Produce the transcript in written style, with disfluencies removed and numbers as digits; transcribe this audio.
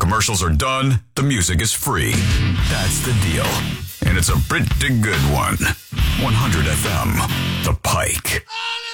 commercials are done, the music is free. That's the deal. And it's a pretty good one. 100 FM, The Pike.